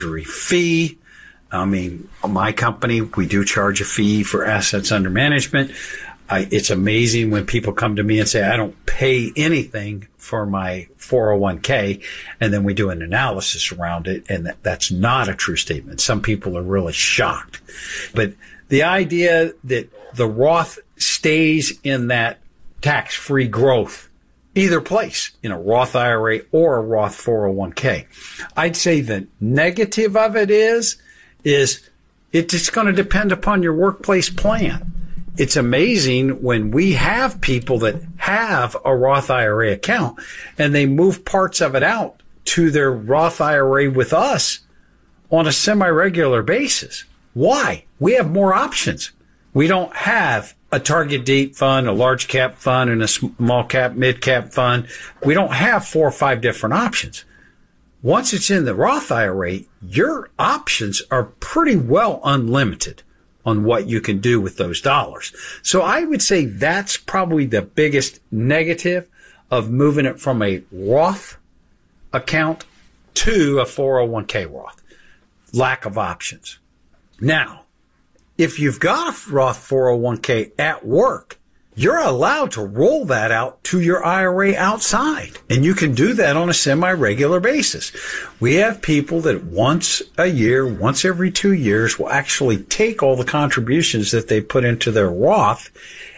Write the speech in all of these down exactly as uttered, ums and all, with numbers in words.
fee. I mean, my company, we do charge a fee for assets under management. I, it's amazing when people come to me and say, I don't pay anything for my four oh one k. And then we do an analysis around it. And that, that's not a true statement. Some people are really shocked. But the idea that the Roth stays in that tax-free growth, either place, in a Roth I R A or a Roth four oh one k. I'd say the negative of it is, is it's going to depend upon your workplace plan. It's amazing when we have people that have a Roth I R A account and they move parts of it out to their Roth I R A with us on a semi-regular basis. Why? We have more options. We don't have a target date fund, a large cap fund, and a small cap, mid cap fund. We don't have four or five different options. Once it's in the Roth I R A, your options are pretty well unlimited on what you can do with those dollars. So I would say that's probably the biggest negative of moving it from a Roth account to a four oh one k Roth. Lack of options. Now, if you've got a Roth four oh one k at work, you're allowed to roll that out to your I R A outside. And you can do that on a semi-regular basis. We have people that once a year, once every two years, will actually take all the contributions that they put into their Roth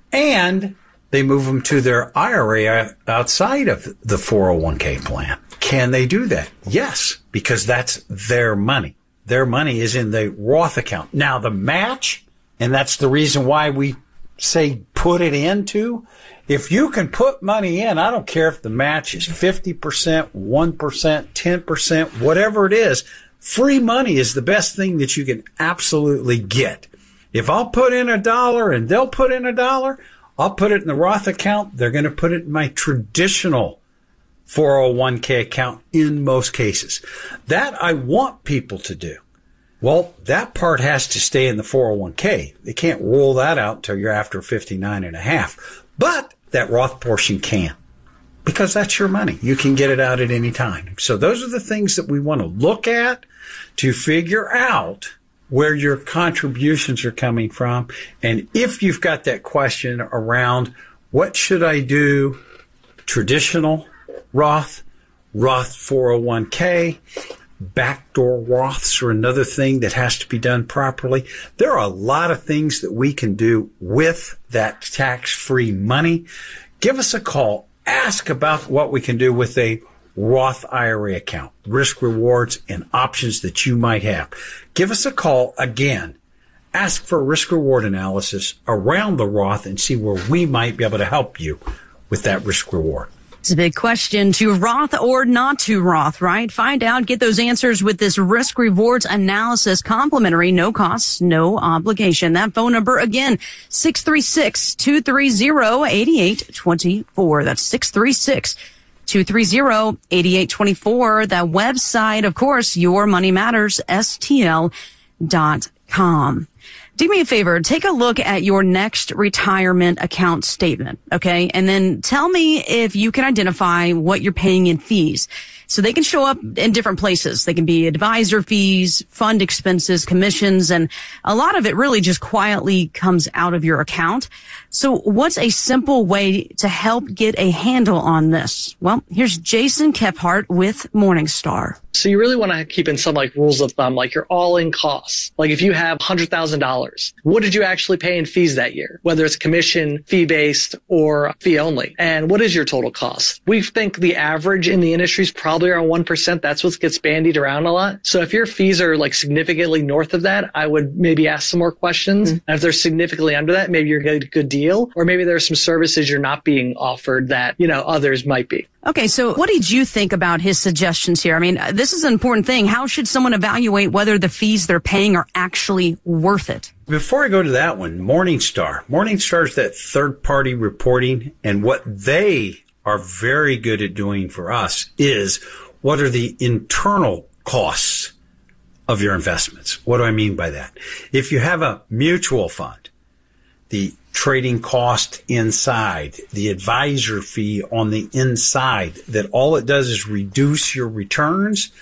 and they move them to their I R A outside of the four oh one k plan. Can they do that? Yes, because that's their money. Their money is in the Roth account. Now, the match, and that's the reason why we say put it into, if you can put money in, I don't care if the match is fifty percent, one percent, ten percent, whatever it is, free money is the best thing that you can absolutely get. If I'll put in a dollar and they'll put in a dollar, I'll put it in the Roth account. They're going to put it in my traditional four oh one k account in most cases. That I want people to do. Well, that part has to stay in the four oh one k. They can't roll that out until you're after fifty-nine and a half. But that Roth portion can, because that's your money. You can get it out at any time. So those are the things that we want to look at to figure out where your contributions are coming from. And if you've got that question around what should I do, traditional Roth, Roth four oh one k, backdoor Roths are another thing that has to be done properly. There are a lot of things that we can do with that tax-free money. Give us a call. Ask about what we can do with a Roth I R A account, risk, rewards, and options that you might have. Give us a call again. Ask for a risk-reward analysis around the Roth and see where we might be able to help you with that risk-reward. It's a big question. To Roth or not to Roth, right? Find out, get those answers with this risk rewards analysis, complimentary, no cost, no obligation. That phone number again, six three six, two three zero, eight eight two four. That's six three six, two three zero, eight eight two four. That website, of course, Your Money Matters, S T L dot com. Do me a favor, take a look at your next retirement account statement, okay? And then tell me if you can identify what you're paying in fees. So they can show up in different places. They can be advisor fees, fund expenses, commissions, and a lot of it really just quietly comes out of your account. So what's a simple way to help get a handle on this? Well, here's Jason Kephart with Morningstar. So you really want to keep in some like rules of thumb, like your all-in costs. Like if you have one hundred thousand dollars, what did you actually pay in fees that year? Whether it's commission, fee-based, or fee only. And what is your total cost? We think the average in the industry is probably around one percent. That's what gets bandied around a lot. So if your fees are like significantly north of that, I would maybe ask some more questions. Mm-hmm. And if they're significantly under that, maybe you're getting a good deal, or maybe there are some services you're not being offered that, you know, others might be. Okay, so what did you think about his suggestions here? I mean, this is an important thing. How should someone evaluate whether the fees they're paying are actually worth it? Before I go to that one, Morningstar. Morningstar is that third-party reporting, and what they are very good at doing for us is what are the internal costs of your investments? What do I mean by that? If you have a mutual fund, the trading cost inside, the advisor fee on the inside, that all it does is reduce your returns.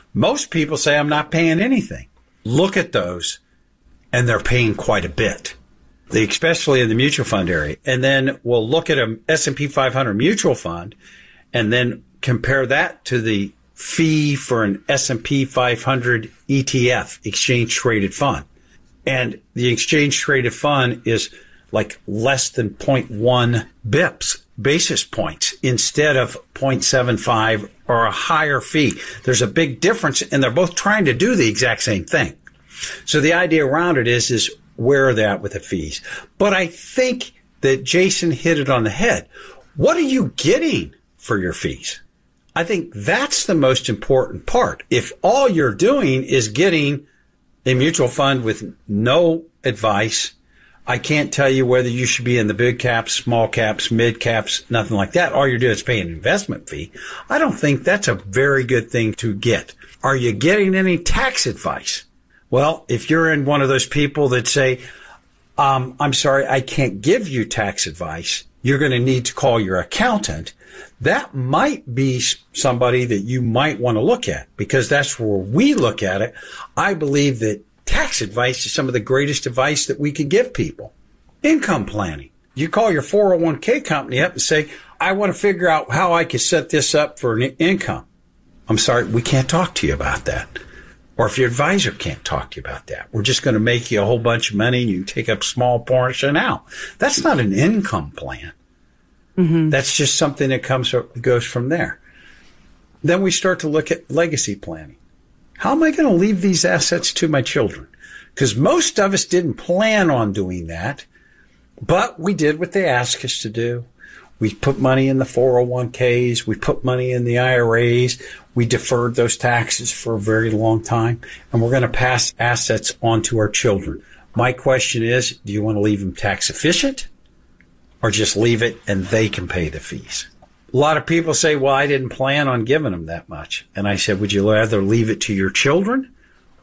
Most people say, I'm not paying anything. Look at those, and they're paying quite a bit, especially in the mutual fund area. And then we'll look at an S and P five hundred mutual fund and then compare that to the fee for an S and P five hundred E T F, exchange traded fund. And the exchange traded fund is like less than zero point one bips, basis points, instead of zero point seven five or a higher fee. There's a big difference, and they're both trying to do the exact same thing. So the idea around it is, is where are they at with the fees? But I think that Jason hit it on the head. What are you getting for your fees? I think that's the most important part. If all you're doing is getting a mutual fund with no advice, I can't tell you whether you should be in the big caps, small caps, mid caps, nothing like that. All you're doing is paying an investment fee. I don't think that's a very good thing to get. Are you getting any tax advice? Well, if you're in one of those people that say, um, I'm sorry, I can't give you tax advice, you're going to need to call your accountant. That might be somebody that you might want to look at, because that's where we look at it. I believe that tax advice is some of the greatest advice that we can give people. Income planning. You call your four oh one k company up and say, I want to figure out how I can set this up for an income. I'm sorry, we can't talk to you about that. Or if your advisor can't talk to you about that, we're just going to make you a whole bunch of money and you take up a small portion out. That's not an income plan. Mm-hmm. That's just something that comes goes from there. Then we start to look at legacy planning. How am I going to leave these assets to my children? Because most of us didn't plan on doing that, but we did what they asked us to do. We put money in the four oh one k's. We put money in the I R As. We deferred those taxes for a very long time, and we're going to pass assets on to our children. My question is, do you want to leave them tax efficient, or just leave it and they can pay the fees? A lot of people say, well, I didn't plan on giving them that much. And I said, would you rather leave it to your children,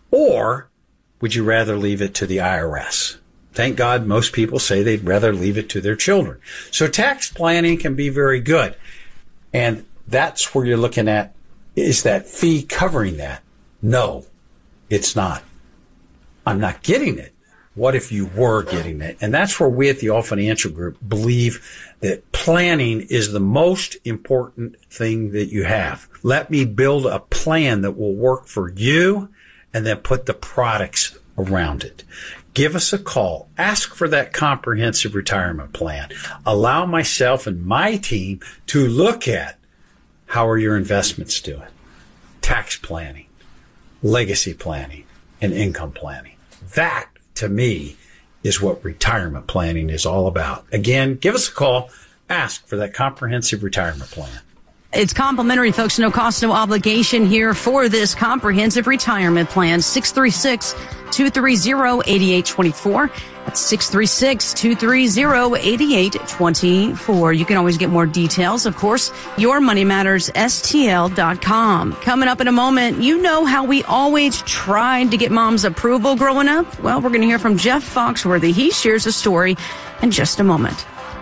or would you rather leave it to the I R S? Thank God most people say they'd rather leave it to their children. So tax planning can be very good. And that's where you're looking at, is that fee covering that? No, it's not. I'm not getting it. What if you were getting it? And that's where we at the All Financial Group believe that planning is the most important thing that you have. Let me build a plan that will work for you, and then put the products around it. Give us a call. Ask for that comprehensive retirement plan. Allow myself and my team to look at, how are your investments doing? Tax planning, legacy planning, and income planning. That, to me, is what retirement planning is all about. Again, give us a call. Ask for that comprehensive retirement plan. It's complimentary, folks. No cost, no obligation here for this comprehensive retirement plan. six three six, two three zero, eight eight two four. That's six three six, two three zero, eight eight two four. You can always get more details, of course, your money matters S T L dot com. Coming up in a moment, you know how we always tried to get mom's approval growing up? Well, we're going to hear from Jeff Foxworthy. He shares a story in just a moment.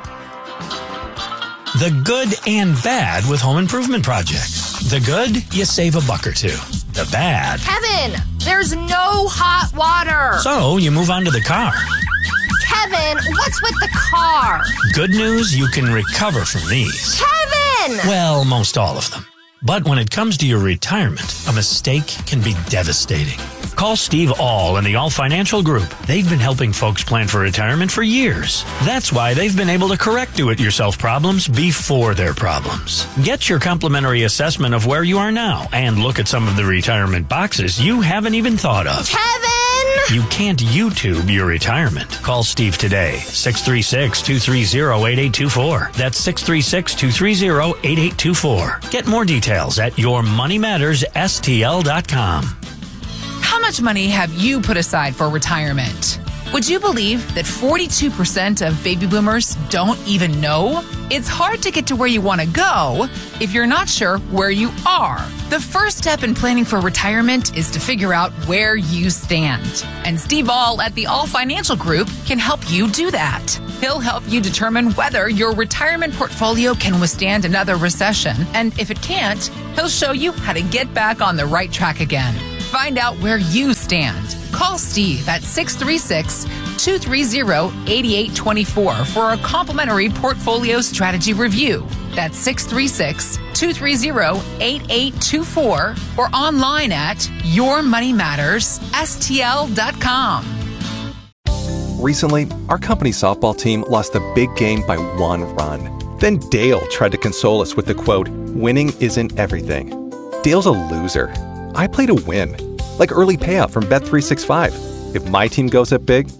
The good and bad with home improvement projects. The good, you save a buck or two. The bad. Kevin, there's no hot water. So you move on to the car. Kevin, what's with the car? Good news, you can recover from these. Kevin! Well, most all of them. But when it comes to your retirement, a mistake can be devastating. Call Steve All and the All Financial Group. They've been helping folks plan for retirement for years. That's why they've been able to correct do-it-yourself problems before they're problems. Get your complimentary assessment of where you are now and look at some of the retirement boxes you haven't even thought of. Kevin! You can't YouTube your retirement. Call Steve today. six three six, two three zero, eight eight two four. That's six three six, two three zero, eight eight two four. Get more details at your money matters S T L dot com. How much money have you put aside for retirement? Would you believe that forty-two percent of baby boomers don't even know? It's hard to get to where you want to go if you're not sure where you are. The first step in planning for retirement is to figure out where you stand. And Steve All at the All Financial Group can help you do that. He'll help you determine whether your retirement portfolio can withstand another recession. And if it can't, he'll show you how to get back on the right track again. Find out where you stand. Call Steve at six three six, two three zero, eight eight two four for a complimentary portfolio strategy review. That's six three six, two three zero, eight eight two four or online at your money matters S T L dot com. Recently, our company softball team lost a big game by one run. Then Dale tried to console us with the quote, "Winning isn't everything." Dale's a loser. I play to win, like early payout from Bet three sixty-five. If my team goes up big,